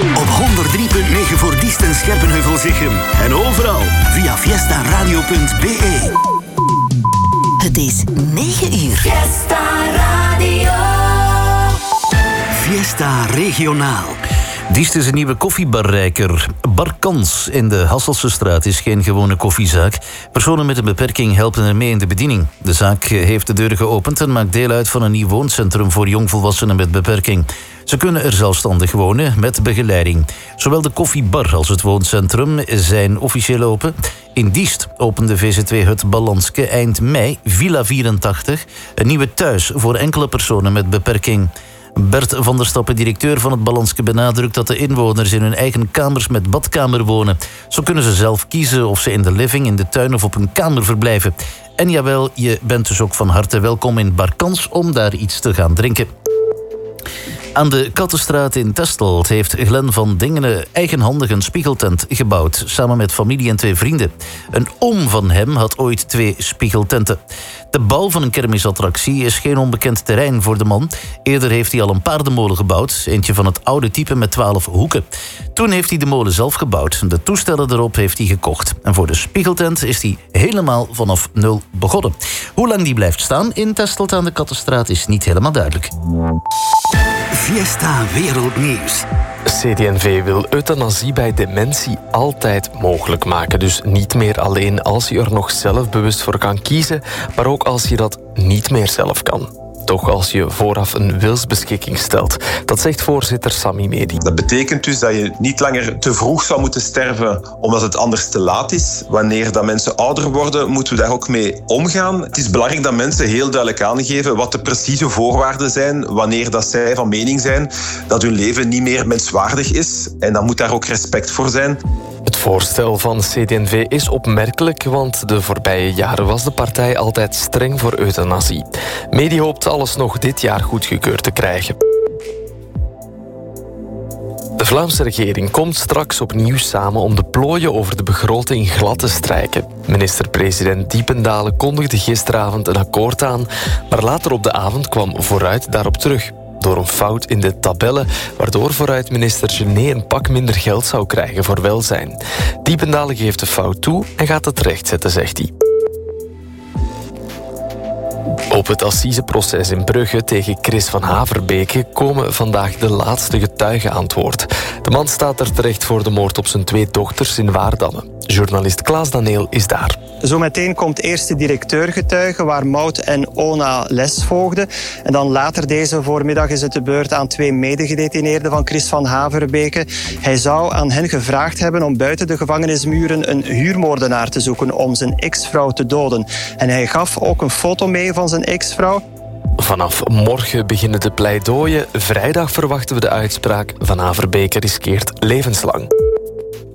Op 103.9 voor Diest en Scherpenheuvel-Zichem. En overal via fiestaradio.be. Het is 9 uur. Fiesta Radio. Fiesta Regionaal. Diest is een nieuwe koffiebarrijker. Barkans in de Hasselsestraat is geen gewone koffiezaak. Personen met een beperking helpen ermee in de bediening. De zaak heeft de deuren geopend en maakt deel uit van een nieuw wooncentrum voor jongvolwassenen met beperking. Ze kunnen er zelfstandig wonen met begeleiding. Zowel de koffiebar als het wooncentrum zijn officieel open. In Diest opende VZ2-hut Ballanske eind mei Villa 84, een nieuwe thuis voor enkele personen met beperking. Bert van der Stappen, directeur van het Ballanske, benadrukt dat de inwoners in hun eigen kamers met badkamer wonen. Zo kunnen ze zelf kiezen of ze in de living, in de tuin of op hun kamer verblijven. En jawel, je bent dus ook van harte welkom in Barkans om daar iets te gaan drinken. Aan de Kattenstraat in Testelt heeft Glenn van Dingenen eigenhandig een spiegeltent gebouwd, samen met familie en 2 vrienden. Een oom van hem had ooit 2 spiegeltenten. De bouw van een kermisattractie is geen onbekend terrein voor de man. Eerder heeft hij al een paardenmolen gebouwd, eentje van het oude type met 12 hoeken. Toen heeft hij de molen zelf gebouwd. De toestellen erop heeft hij gekocht. En voor de spiegeltent is hij helemaal vanaf 0 begonnen. Hoe lang die blijft staan in Testelt aan de Kattenstraat is niet helemaal duidelijk. Fiesta Wereldnieuws. CD&V wil euthanasie bij dementie altijd mogelijk maken. Dus niet meer alleen als je er nog zelf bewust voor kan kiezen, maar ook als je dat niet meer zelf kan. Toch als je vooraf een wilsbeschikking stelt. Dat zegt voorzitter Sami Medi. Dat betekent dus dat je niet langer te vroeg zou moeten sterven omdat het anders te laat is. Wanneer dat mensen ouder worden, moeten we daar ook mee omgaan. Het is belangrijk dat mensen heel duidelijk aangeven wat de precieze voorwaarden zijn wanneer dat zij van mening zijn dat hun leven niet meer menswaardig is. En dan moet daar ook respect voor zijn. Het voorstel van CD&V is opmerkelijk, want de voorbije jaren was de partij altijd streng voor euthanasie. Medi hoopt alles nog dit jaar goedgekeurd te krijgen. De Vlaamse regering komt straks opnieuw samen om de plooien over de begroting glad te strijken. Minister-president Diependalen kondigde gisteravond een akkoord aan, maar later op de avond kwam Vooruit daarop terug. Door een fout in de tabellen, waardoor Vooruit-minister Gené een pak minder geld zou krijgen voor welzijn. Diependalen geeft de fout toe en gaat het rechtzetten, zegt hij. Op het assiseproces in Brugge tegen Chris van Haverbeke komen vandaag de laatste getuigen aan het woord. De man staat er terecht voor de moord op zijn 2 dochters in Waardamme. Journalist Klaas Daneel is daar. Zometeen komt eerst de directeur getuigen, waar Maud en Ona les volgden. En dan later deze voormiddag is het de beurt aan 2 medegedetineerden van Chris van Haverbeke. Hij zou aan hen gevraagd hebben om buiten de gevangenismuren een huurmoordenaar te zoeken om zijn ex-vrouw te doden. En hij gaf ook een foto mee van zijn ex-vrouw. Vanaf morgen beginnen de pleidooien. Vrijdag verwachten we de uitspraak. Van Haverbeke riskeert levenslang.